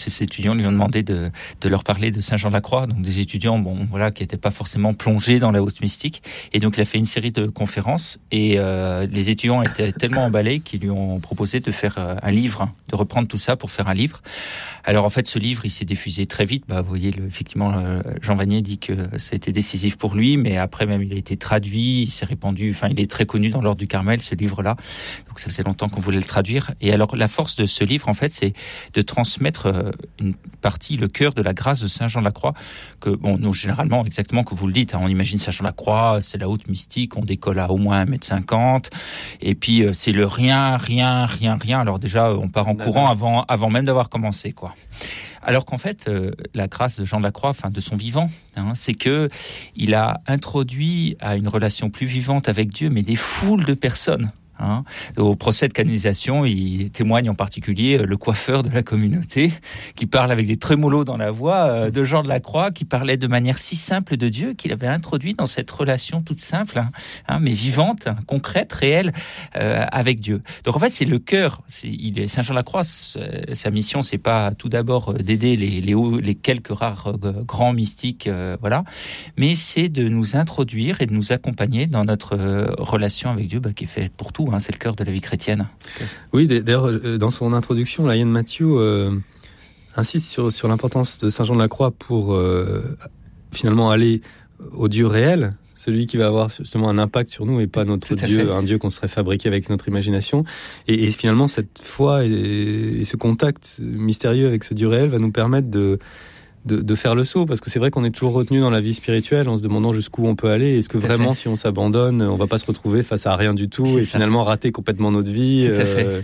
ces étudiants lui ont demandé de leur parler de Saint Jean de la Croix, donc des étudiants qui n'étaient pas forcément plongés dans la haute mystique. Et donc il a fait une série de conférences et les étudiants étaient tellement emballés qu'ils lui ont proposé de faire un livre, de reprendre tout ça pour faire un livre. Alors en fait, ce livre, il s'est diffusé très vite. Vous voyez, effectivement, Jean Vanier dit que ça a été décisif pour lui, mais après même, il a été traduit, il s'est répandu. Enfin, il est très connu dans l'ordre du Carmel, ce livre-là. Donc ça faisait longtemps qu'on voulait le traduire. Et alors, la force de ce livre, en fait, c'est de transmettre une partie, le cœur de la grâce de Saint Jean de la Croix, que nous généralement, exactement comme vous le dites, on imagine Saint Jean de la Croix, c'est la haute mystique, on décolle à au moins 1,50 m, et puis c'est le rien. Alors déjà, on part en courant avant même d'avoir commencé, quoi. Alors qu'en fait, la grâce de Jean de la Croix, de son vivant, c'est que il a introduit à une relation plus vivante avec Dieu, mais des foules de personnes. Au procès de canonisation, il témoigne en particulier le coiffeur de la communauté qui parle avec des trémolos dans la voix de Jean de la Croix, qui parlait de manière si simple de Dieu qu'il avait introduit dans cette relation toute simple, mais vivante, concrète, réelle avec Dieu. Donc en fait, c'est le cœur. Saint Jean de la Croix, sa mission, c'est pas tout d'abord d'aider les quelques rares grands mystiques, mais c'est de nous introduire et de nous accompagner dans notre relation avec Dieu, qui est faite pour tout. C'est le cœur de la vie chrétienne. Oui, d'ailleurs, dans son introduction, là, Ian Matthew insiste sur l'importance de Saint Jean de la Croix pour finalement aller au Dieu réel, celui qui va avoir justement un impact sur nous et pas notre Dieu, un Dieu qu'on serait fabriqué avec notre imagination. Et finalement, cette foi et ce contact mystérieux avec ce Dieu réel va nous permettre de faire le saut, parce que c'est vrai qu'on est toujours retenu dans la vie spirituelle en se demandant jusqu'où on peut aller. Est-ce que vraiment, si on s'abandonne, on va pas se retrouver face à rien du tout finalement rater complètement notre vie. Tout à fait.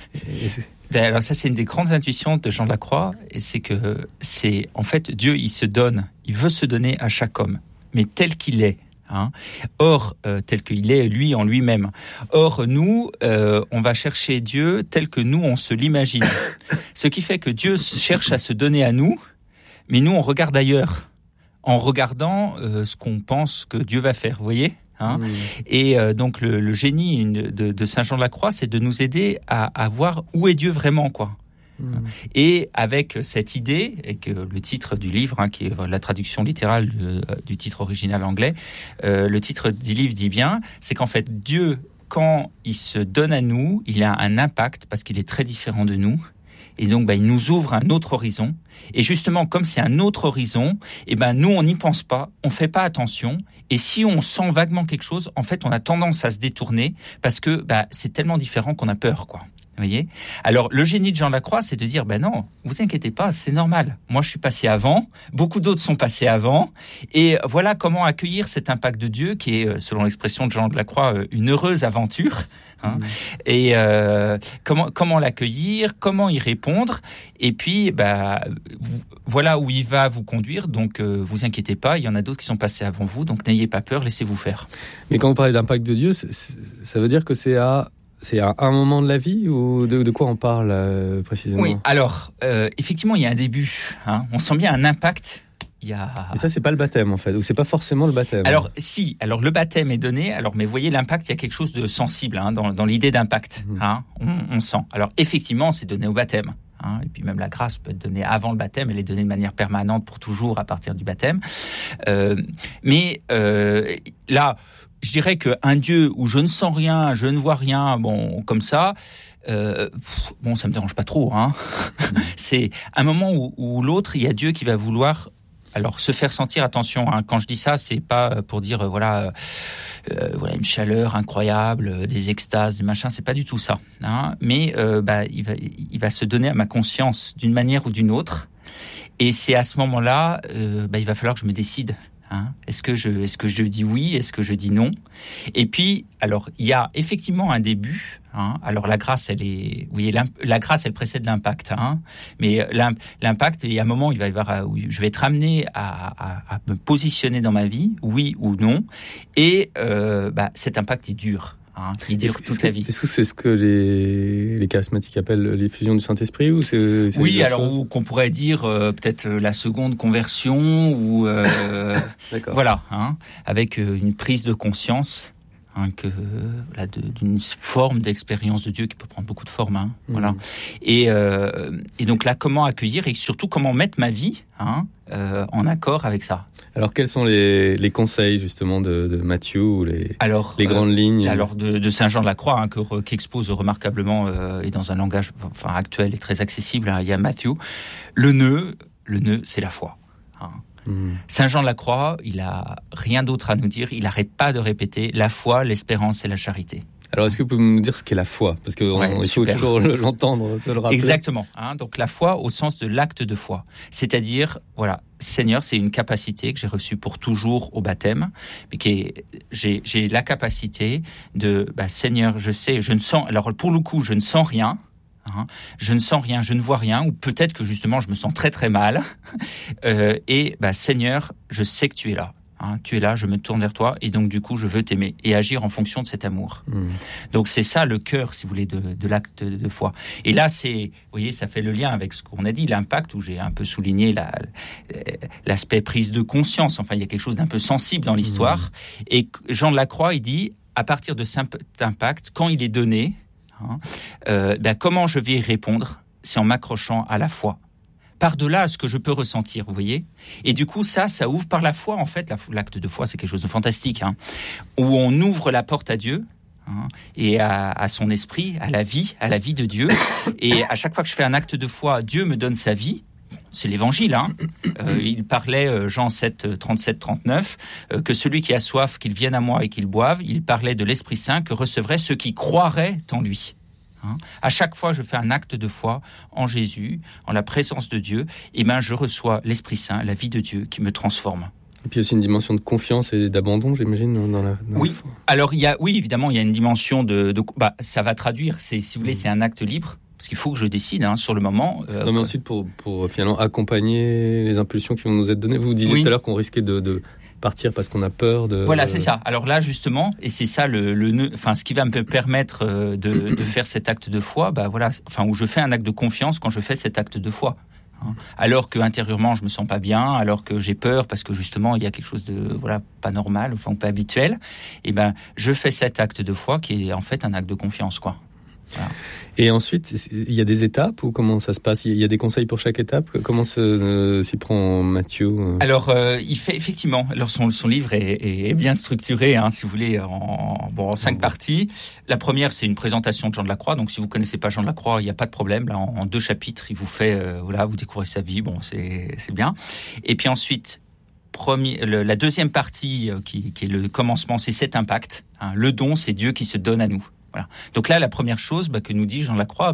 Alors ça, c'est une des grandes intuitions de Jean de la Croix, et c'est en fait Dieu, il veut se donner à chaque homme, mais tel qu'il est. Or, tel qu'il est lui en lui-même. Or, nous, on va chercher Dieu tel que nous, on se l'imagine. Ce qui fait que Dieu cherche à se donner à nous, mais nous, on regarde ailleurs, en regardant ce qu'on pense que Dieu va faire, vous voyez ? Et donc, le génie de Saint Jean de la Croix, c'est de nous aider à voir où est Dieu vraiment, quoi. Et avec cette idée, et que le titre du livre, qui est la traduction littérale du titre original anglais, le titre du livre dit bien, c'est qu'en fait, Dieu, quand il se donne à nous, il a un impact, parce qu'il est très différent de nous. Et donc, il nous ouvre un autre horizon. Et justement, comme c'est un autre horizon, nous, on n'y pense pas, on fait pas attention. Et si on sent vaguement quelque chose, en fait, on a tendance à se détourner parce que c'est tellement différent qu'on a peur, quoi. Vous voyez ? Alors, le génie de Jean de la Croix, c'est de dire, non, vous inquiétez pas, c'est normal. Moi, je suis passé avant, beaucoup d'autres sont passés avant. Et voilà comment accueillir cet impact de Dieu qui est, selon l'expression de Jean de la Croix, une heureuse aventure. Et comment l'accueillir, comment y répondre, et puis voilà où il va vous conduire. Donc vous inquiétez pas, il y en a d'autres qui sont passés avant vous, donc n'ayez pas peur, laissez-vous faire. Mais quand vous parlez d'impact de Dieu, ça veut dire que c'est à un moment de la vie, ou de quoi on parle précisément ? Oui, alors effectivement il y a un début, on sent bien un impact. Et ça, c'est pas le baptême, en fait, ou c'est pas forcément le baptême. Alors, alors le baptême est donné, mais vous voyez, l'impact, il y a quelque chose de sensible dans l'idée d'impact. On sent. Alors, effectivement, c'est donné au baptême. Et puis même la grâce peut être donnée avant le baptême, elle est donnée de manière permanente pour toujours à partir du baptême. Mais là, je dirais qu'un Dieu où je ne sens rien, je ne vois rien, comme ça... ça me dérange pas trop. C'est un moment où l'autre, il y a Dieu qui va vouloir... Alors, se faire sentir, attention, quand je dis ça, c'est pas pour dire, voilà, une chaleur incroyable, des extases, des machins, c'est pas du tout ça. Mais il va se donner à ma conscience d'une manière ou d'une autre. Et c'est à ce moment-là, il va falloir que je me décide. Est-ce que je dis oui? Est-ce que je dis non? Et puis, alors, il y a effectivement un début. Alors, la grâce, vous voyez, la grâce, elle précède l'impact. Mais l'impact, il y a un moment où où je vais être amené à me positionner dans ma vie, oui ou non. Et cet impact est dur. Qui dure toute la vie. Est-ce que c'est ce que les charismatiques appellent l'effusion du Saint-Esprit, ou c'est oui, alors ou qu'on pourrait dire peut-être la seconde conversion, ou voilà, avec une prise de conscience. d'une forme d'expérience de Dieu qui peut prendre beaucoup de formes. Voilà. Et donc là, comment accueillir et surtout comment mettre ma vie en accord avec ça. Alors, quels sont les conseils justement de Matthieu ou les grandes lignes alors de Saint Jean de la Croix, qui expose remarquablement et dans un langage actuel et très accessible. Il y a Matthieu. Le nœud, c'est la foi. Saint Jean de la Croix, il a rien d'autre à nous dire. Il n'arrête pas de répéter la foi, l'espérance et la charité. Alors, est-ce que vous pouvez nous dire ce qu'est la foi ? Parce qu'il faut toujours l'entendre, se le rappeler. Exactement. Donc, la foi au sens de l'acte de foi. C'est-à-dire, voilà, Seigneur, c'est une capacité que j'ai reçue pour toujours au baptême, mais j'ai la capacité de, Seigneur, je sais, je ne sens, alors pour le coup, je ne sens rien. Je ne sens rien, je ne vois rien, ou peut-être que justement je me sens très très mal. Seigneur, je sais que tu es là. Tu es là, je me tourne vers toi, et donc du coup je veux t'aimer et agir en fonction de cet amour. Donc c'est ça le cœur, si vous voulez, de l'acte de foi. Et là, vous voyez, ça fait le lien avec ce qu'on a dit, l'impact, où j'ai un peu souligné l'aspect prise de conscience. Enfin, il y a quelque chose d'un peu sensible dans l'histoire. Et Jean de la Croix, il dit, à partir de cet impact, quand il est donné, comment je vais y répondre ? C'est en m'accrochant à la foi. Par-delà ce que je peux ressentir, vous voyez ? Et du coup, ça ouvre par la foi, en fait. L'acte de foi, c'est quelque chose de fantastique, où on ouvre la porte à Dieu, et à son esprit, à la vie de Dieu. Et à chaque fois que je fais un acte de foi, Dieu me donne sa vie. C'est l'évangile, il parlait, Jean 7, 37, 39, que celui qui a soif, qu'il vienne à moi et qu'il boive. Il parlait de l'Esprit Saint que recevraient ceux qui croiraient en lui. À chaque fois, je fais un acte de foi en Jésus, en la présence de Dieu, et je reçois l'Esprit Saint, la vie de Dieu qui me transforme. Et puis aussi une dimension de confiance et d'abandon, j'imagine, dans la Oui. Alors, évidemment, il y a une dimension ça va traduire, si vous voulez, c'est un acte libre. Parce qu'il faut que je décide sur le moment. Non, mais ensuite, pour finalement accompagner les impulsions qui vont nous être données. Vous disiez tout à l'heure qu'on risquait de partir parce qu'on a peur de... Voilà, c'est ça. Alors là, justement, et c'est ça ce qui va me permettre de faire cet acte de foi, où je fais un acte de confiance quand je fais cet acte de foi. Alors que intérieurement je me sens pas bien, alors que j'ai peur parce que justement il y a quelque chose de pas normal, pas habituel, et je fais cet acte de foi qui est en fait un acte de confiance, quoi. Voilà. Et ensuite, il y a des étapes ou comment ça se passe ? Il y a des conseils pour chaque étape ? Comment s'y prend Matthieu ? Alors, il fait effectivement. Alors, son livre est bien structuré, si vous voulez, en 5 parties. La première, c'est une présentation de Jean de la Croix. Donc, si vous connaissez pas Jean de la Croix, il n'y a pas de problème. Là, en 2 chapitres, il vous fait, vous découvrez sa vie. Bon, c'est bien. Et puis ensuite, la deuxième partie, qui est le commencement, c'est cet impact. Le don, c'est Dieu qui se donne à nous. Voilà. Donc là, la première chose que nous dit Jean de la Croix,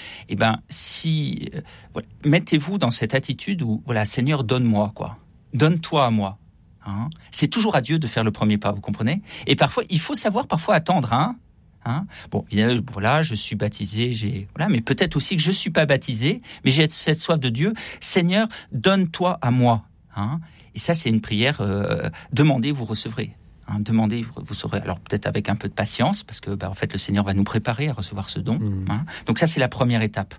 mettez-vous dans cette attitude où, Seigneur, donne-moi, quoi. Donne-toi à moi. C'est toujours à Dieu de faire le premier pas, vous comprenez ? Et parfois, il faut savoir attendre. Bon, je suis baptisé, mais peut-être aussi que je suis pas baptisé, mais j'ai cette soif de Dieu. Seigneur, donne-toi à moi. Et ça, c'est une prière. Demandez, vous recevrez. Demandez, vous saurez. Alors peut-être avec un peu de patience, parce que en fait le Seigneur va nous préparer à recevoir ce don. Donc ça, c'est la première étape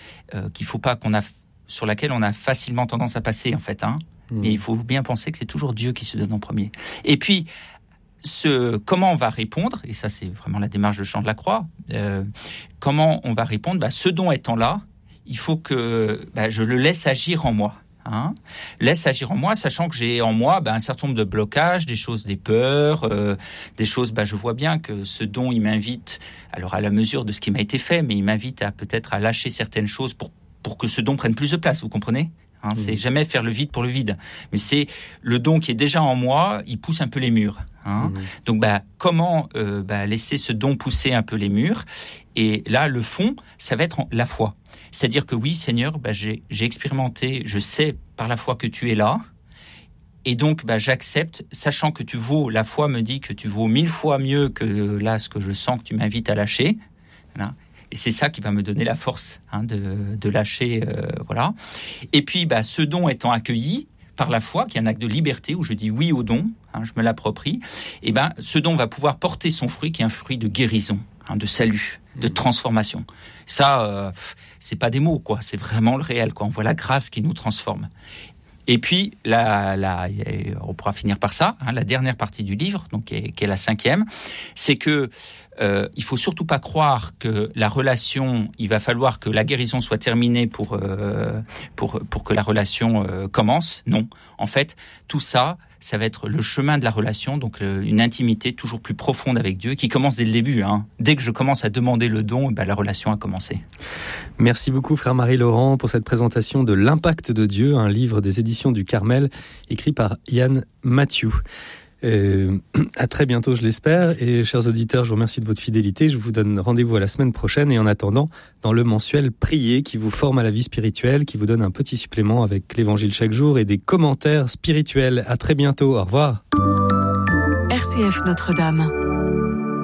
sur laquelle on a facilement tendance à passer, en fait. Mais il faut bien penser que c'est toujours Dieu qui se donne en premier. Et puis comment on va répondre, et ça c'est vraiment la démarche de Jean de la Croix. Comment on va répondre ? Ce don étant là, il faut que je le laisse agir en moi. Laisse agir en moi, sachant que j'ai en moi un certain nombre de blocages, des peurs, des choses, je vois bien que ce don, il m'invite, alors à la mesure de ce qui m'a été fait, mais il m'invite peut-être à lâcher certaines choses pour que ce don prenne plus de place, vous comprenez ? C'est jamais faire le vide pour le vide, mais c'est le don qui est déjà en moi, il pousse un peu les murs. Donc comment laisser ce don pousser un peu les murs ? Et là, le fond, ça va être la foi. C'est-à-dire que oui, Seigneur, j'ai expérimenté, je sais par la foi que tu es là, et donc j'accepte, sachant que tu vaux, la foi me dit que tu vaux 1000 fois mieux que là, ce que je sens que tu m'invites à lâcher. Voilà. Et c'est ça qui va me donner la force de lâcher, voilà. Et puis, ce don étant accueilli par la foi, qui est un acte de liberté, où je dis oui au don, je me l'approprie, et ce don va pouvoir porter son fruit, qui est un fruit de guérison, de salut, de transformation. Ça, c'est pas des mots, quoi. C'est vraiment le réel, quoi. On voit la grâce qui nous transforme. Et puis, on pourra finir par ça, la dernière partie du livre, donc qui est la 5e, c'est que il faut surtout pas croire que la relation, il va falloir que la guérison soit terminée pour que la relation commence. Non, en fait, tout ça va être le chemin de la relation, donc une intimité toujours plus profonde avec Dieu, qui commence dès le début. Dès que je commence à demander le don, la relation a commencé. Merci beaucoup, frère Marie-Laurent, pour cette présentation de L'impact de Dieu, un livre des éditions du Carmel, écrit par Yann Mathieu. À très bientôt, je l'espère. Et chers auditeurs, je vous remercie de votre fidélité. Je vous donne rendez-vous à la semaine prochaine. Et en attendant, dans le mensuel Prier, qui vous forme à la vie spirituelle, qui vous donne un petit supplément avec l'évangile chaque jour et des commentaires spirituels. À très bientôt. Au revoir. RCF Notre-Dame.